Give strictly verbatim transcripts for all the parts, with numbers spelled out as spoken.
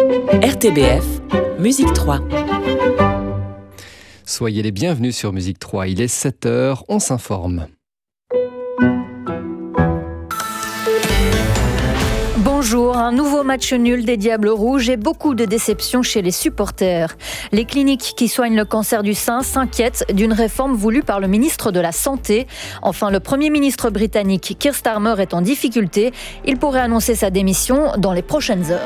R T B F, Musique trois. Soyez les bienvenus sur Musique trois. Il est sept heures, on s'informe. Bonjour, un nouveau match nul des Diables Rouges et beaucoup de déceptions chez les supporters. Les cliniques qui soignent le cancer du sein s'inquiètent d'une réforme voulue par le ministre de la Santé. Enfin, le Premier ministre britannique Keir Starmer est en difficulté. Il pourrait annoncer sa démission dans les prochaines heures.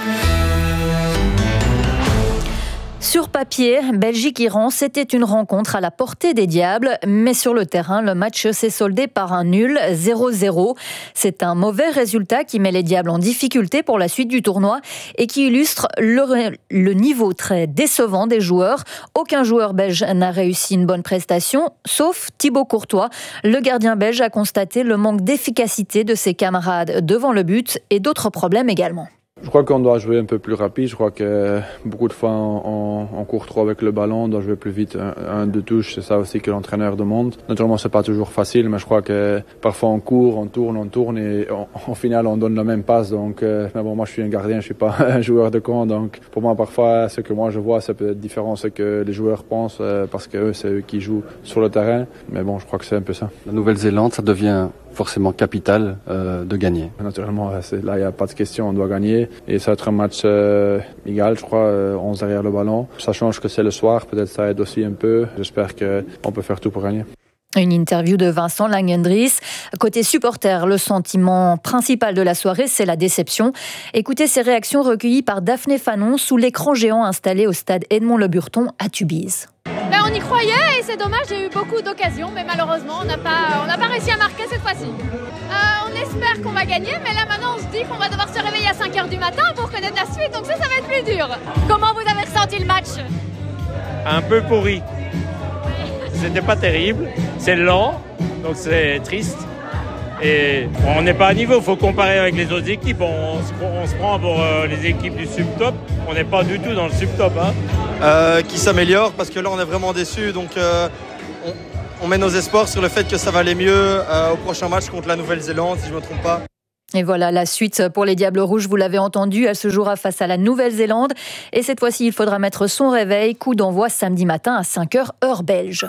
Sur papier, Belgique-Iran, c'était une rencontre à la portée des Diables, mais sur le terrain, le match s'est soldé par un nul zéro zéro. C'est un mauvais résultat qui met les Diables en difficulté pour la suite du tournoi et qui illustre le, le niveau très décevant des joueurs. Aucun joueur belge n'a réussi une bonne prestation, sauf Thibaut Courtois. Le gardien belge a constaté le manque d'efficacité de ses camarades devant le but et d'autres problèmes également. Je crois qu'on doit jouer un peu plus rapide. Je crois que beaucoup de fois on, on, on court trop avec le ballon, on doit jouer plus vite. Un, un deux touches, c'est ça aussi que l'entraîneur demande. Naturellement, c'est pas toujours facile, mais je crois que parfois on court, on tourne, on tourne et au final on donne la même passe. Donc, euh, mais bon, moi je suis un gardien, je suis pas un joueur de camp. Donc, pour moi, parfois, ce que moi je vois, ça peut être différent de ce que les joueurs pensent euh, parce que eux, c'est eux qui jouent sur le terrain. Mais bon, je crois que c'est un peu ça. La Nouvelle-Zélande, ça devient forcément capital euh, de gagner. Naturellement, c'est, là, il n'y a pas de question, on doit gagner. Et ça va être un match euh, égal, je crois, euh, onze derrière le ballon. Ça change que c'est le soir, peut-être ça aide aussi un peu. J'espère qu'on peut faire tout pour gagner. Une interview de Vincent Langendries. Côté supporter, le sentiment principal de la soirée, c'est la déception. Écoutez ces réactions recueillies par Daphné Fanon sous l'écran géant installé au stade Edmond-Le-Burton à Tubize. Ben, on y croyait et c'est dommage, j'ai eu beaucoup d'occasions, mais malheureusement, on n'a pas, on n'a pas réussi à marquer cette fois-ci. Euh, on espère qu'on va gagner, mais là maintenant, on se dit qu'on va devoir se réveiller à cinq heures du matin pour connaître la suite, donc ça, ça va être plus dur. Comment vous avez ressenti le match ? Un peu pourri. C'était pas terrible, c'est lent, donc c'est triste. Et on n'est pas à niveau, il faut comparer avec les autres équipes. On se, on se prend pour euh, les équipes du sub-top, on n'est pas du tout dans le sub-top. Hein. Euh, qui s'améliore, parce que là on est vraiment déçus, donc euh, on, on met nos espoirs sur le fait que ça va aller mieux euh, au prochain match contre la Nouvelle-Zélande, si je ne me trompe pas. Et voilà la suite pour les Diables Rouges, vous l'avez entendu, elle se jouera face à la Nouvelle-Zélande. Et cette fois-ci, il faudra mettre son réveil, coup d'envoi samedi matin à cinq heures, heure belge.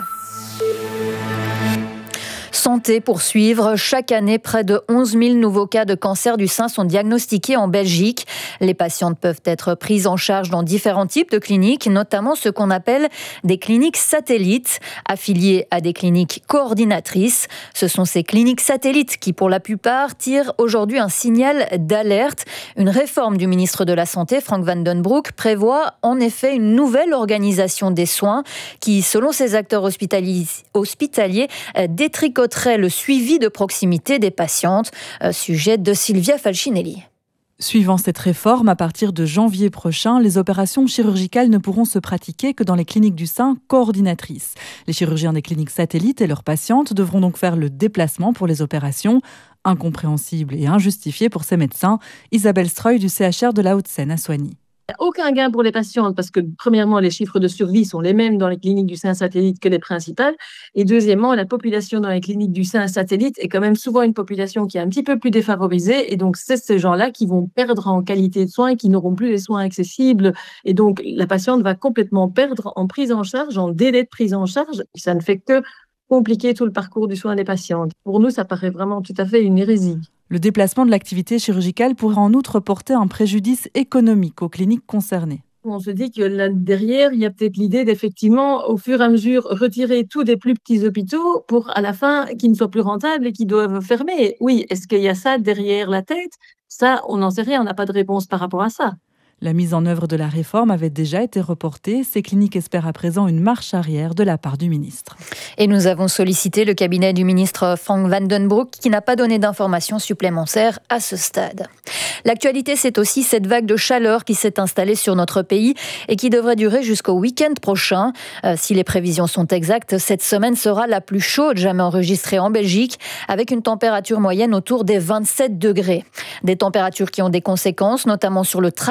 Santé pour suivre. Chaque année, près de onze mille nouveaux cas de cancer du sein sont diagnostiqués en Belgique. Les patientes peuvent être prises en charge dans différents types de cliniques, notamment ce qu'on appelle des cliniques satellites, affiliées à des cliniques coordinatrices. Ce sont ces cliniques satellites qui, pour la plupart, tirent aujourd'hui un signal d'alerte. Une réforme du ministre de la Santé, Frank van den Broek, prévoit en effet une nouvelle organisation des soins qui, selon ses acteurs hospitaliers, hospitaliers détricote le suivi de proximité des patientes. Sujet de Sylvia Falcinelli. Suivant cette réforme, à partir de janvier prochain, les opérations chirurgicales ne pourront se pratiquer que dans les cliniques du sein coordinatrices. Les chirurgiens des cliniques satellites et leurs patientes devront donc faire le déplacement pour les opérations. Incompréhensible et injustifié pour ces médecins. Isabelle Streuil du C H R de la Haute-Seine à Soigny. Aucun gain pour les patientes parce que, premièrement, les chiffres de survie sont les mêmes dans les cliniques du sein satellite que les principales. Et deuxièmement, la population dans les cliniques du sein satellite est quand même souvent une population qui est un petit peu plus défavorisée. Et donc, c'est ces gens-là qui vont perdre en qualité de soins et qui n'auront plus les soins accessibles. Et donc, la patiente va complètement perdre en prise en charge, en délai de prise en charge. Et ça ne fait que compliquer tout le parcours du soin des patientes. Pour nous, ça paraît vraiment tout à fait une hérésie. Le déplacement de l'activité chirurgicale pourrait en outre porter un préjudice économique aux cliniques concernées. On se dit que là derrière, il y a peut-être l'idée d'effectivement, au fur et à mesure, retirer tous des plus petits hôpitaux pour, à la fin, qu'ils ne soient plus rentables et qu'ils doivent fermer. Oui, est-ce qu'il y a ça derrière la tête ? Ça, on n'en sait rien, on n'a pas de réponse par rapport à ça. La mise en œuvre de la réforme avait déjà été reportée. Ces cliniques espèrent à présent une marche arrière de la part du ministre. Et nous avons sollicité le cabinet du ministre Frank van den Broek qui n'a pas donné d'informations supplémentaires à ce stade. L'actualité, c'est aussi cette vague de chaleur qui s'est installée sur notre pays et qui devrait durer jusqu'au week-end prochain. Euh, si les prévisions sont exactes, cette semaine sera la plus chaude jamais enregistrée en Belgique, avec une température moyenne autour des vingt-sept degrés. Des températures qui ont des conséquences, notamment sur le trafic des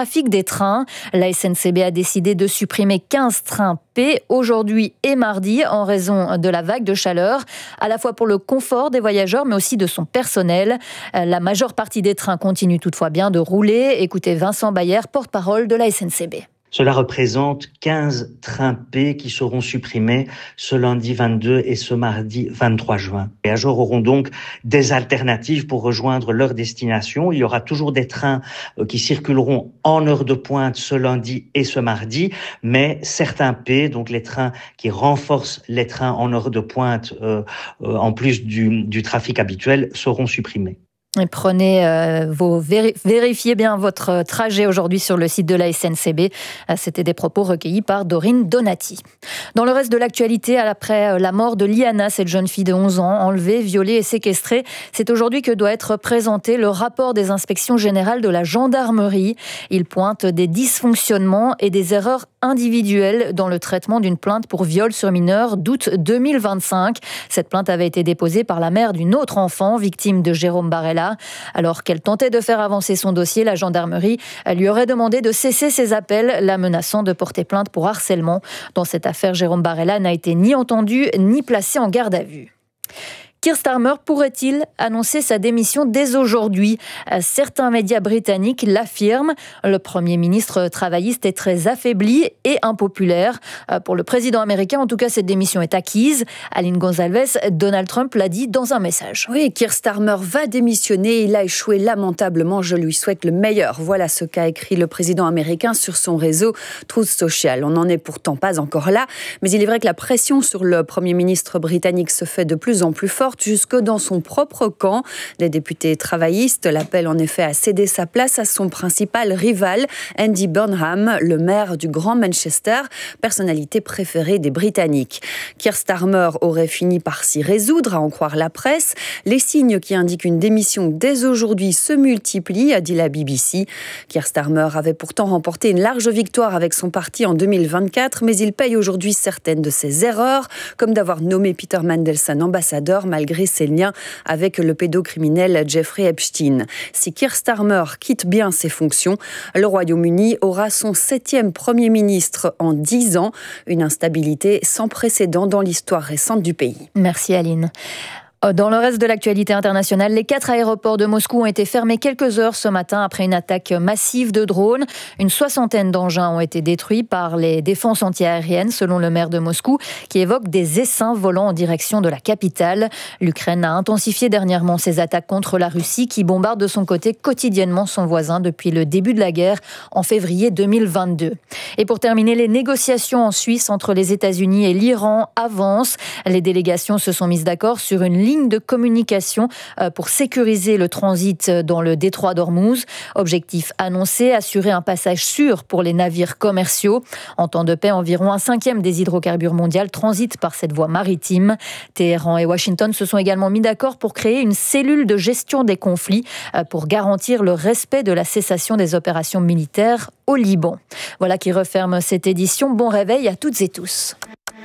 des trains. La S N C B a décidé de supprimer quinze trains P aujourd'hui et mardi en raison de la vague de chaleur, à la fois pour le confort des voyageurs mais aussi de son personnel. La majeure partie des trains continue toutefois bien de rouler. Écoutez Vincent Bayer, porte-parole de la S N C B. Cela représente quinze trains P qui seront supprimés ce lundi vingt-deux et ce mardi vingt-trois juin. Les voyageurs auront donc des alternatives pour rejoindre leur destination. Il y aura toujours des trains qui circuleront en heure de pointe ce lundi et ce mardi, mais certains P, donc les trains qui renforcent les trains en heure de pointe euh, euh, en plus du, du trafic habituel, seront supprimés. Et prenez euh, vos véri- vérifiez bien votre trajet aujourd'hui sur le site de la S N C B. C'était des propos recueillis par Dorine Donati. Dans le reste de l'actualité, après la mort de Liana, cette jeune fille de onze ans, enlevée, violée et séquestrée, c'est aujourd'hui que doit être présenté le rapport des inspections générales de la gendarmerie. Il pointe des dysfonctionnements et des erreurs individuelles dans le traitement d'une plainte pour viol sur mineur d'août deux mille vingt-cinq. Cette plainte avait été déposée par la mère d'une autre enfant, victime de Jérôme Barella. Alors qu'elle tentait de faire avancer son dossier, la gendarmerie lui aurait demandé de cesser ses appels, la menaçant de porter plainte pour harcèlement. Dans cette affaire, Jérôme Barella n'a été ni entendu ni placé en garde à vue. Keir Starmer pourrait-il annoncer sa démission dès aujourd'hui ? Certains médias britanniques l'affirment. Le Premier ministre travailliste est très affaibli et impopulaire. Pour le président américain, en tout cas, cette démission est acquise. Aline Gonzalez, Donald Trump l'a dit dans un message. Oui, Keir Starmer va démissionner. Il a échoué lamentablement. Je lui souhaite le meilleur. Voilà ce qu'a écrit le président américain sur son réseau Truth Social. On n'en est pourtant pas encore là. Mais il est vrai que la pression sur le Premier ministre britannique se fait de plus en plus forte. Jusque dans son propre camp. Les députés travaillistes l'appellent en effet à céder sa place à son principal rival, Andy Burnham, le maire du Grand Manchester, personnalité préférée des Britanniques. Keir Starmer aurait fini par s'y résoudre, à en croire la presse. Les signes qui indiquent une démission dès aujourd'hui se multiplient, a dit la B B C. Keir Starmer avait pourtant remporté une large victoire avec son parti en deux mille vingt-quatre, mais il paye aujourd'hui certaines de ses erreurs, comme d'avoir nommé Peter Mandelson ambassadeur malgré ses liens avec le pédocriminel Jeffrey Epstein. Si Keir Starmer quitte bien ses fonctions, le Royaume-Uni aura son septième Premier ministre en dix ans, une instabilité sans précédent dans l'histoire récente du pays. Merci Aline. Dans le reste de l'actualité internationale, les quatre aéroports de Moscou ont été fermés quelques heures ce matin après une attaque massive de drones. Une soixantaine d'engins ont été détruits par les défenses antiaériennes, selon le maire de Moscou, qui évoque des essaims volant en direction de la capitale. L'Ukraine a intensifié dernièrement ses attaques contre la Russie, qui bombarde de son côté quotidiennement son voisin depuis le début de la guerre en février deux mille vingt-deux. Et pour terminer, les négociations en Suisse entre les États-Unis et l'Iran avancent. Les délégations se sont mises d'accord sur une ligne de communication pour sécuriser le transit dans le détroit d'Ormuz. Objectif annoncé, assurer un passage sûr pour les navires commerciaux. En temps de paix, environ un cinquième des hydrocarbures mondiaux transitent par cette voie maritime. Téhéran et Washington se sont également mis d'accord pour créer une cellule de gestion des conflits pour garantir le respect de la cessation des opérations militaires au Liban. Voilà qui referme cette édition. Bon réveil à toutes et tous.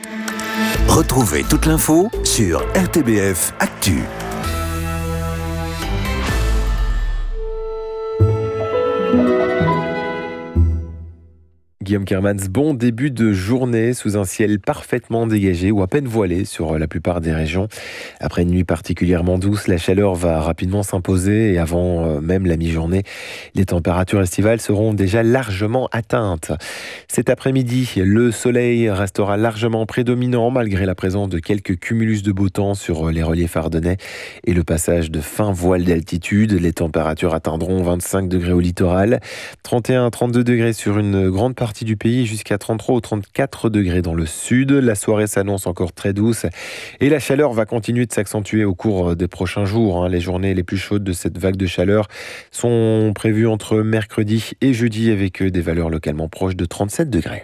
Retrouvez toute l'info sur R T B F Actu. Guillaume Kermans, bon début de journée sous un ciel parfaitement dégagé ou à peine voilé sur la plupart des régions. Après une nuit particulièrement douce, la chaleur va rapidement s'imposer et avant même la mi-journée, les températures estivales seront déjà largement atteintes. Cet après-midi, le soleil restera largement prédominant malgré la présence de quelques cumulus de beau temps sur les reliefs ardennais et le passage de fins voiles d'altitude. Les températures atteindront vingt-cinq degrés au littoral, trente et un à trente-deux degrés sur une grande partie du pays, jusqu'à trente-trois ou trente-quatre degrés dans le sud. La soirée s'annonce encore très douce et la chaleur va continuer de s'accentuer au cours des prochains jours. Les journées les plus chaudes de cette vague de chaleur sont prévues entre mercredi et jeudi avec des valeurs localement proches de trente-sept degrés.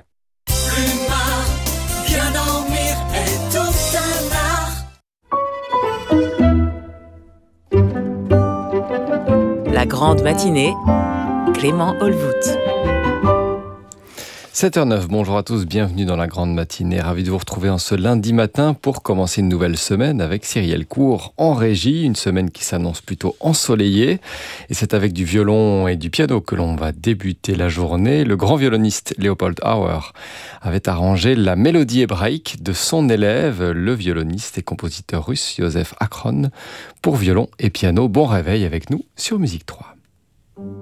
La grande matinée, Clément Olvout. sept heures neuf, bonjour à tous, bienvenue dans la grande matinée. Ravi de vous retrouver en ce lundi matin pour commencer une nouvelle semaine avec Cyrielle Court en régie. Une semaine qui s'annonce plutôt ensoleillée. Et c'est avec du violon et du piano que l'on va débuter la journée. Le grand violoniste Leopold Auer avait arrangé la mélodie hébraïque de son élève, le violoniste et compositeur russe Joseph Akron, pour violon et piano. Bon réveil avec nous sur Musique trois.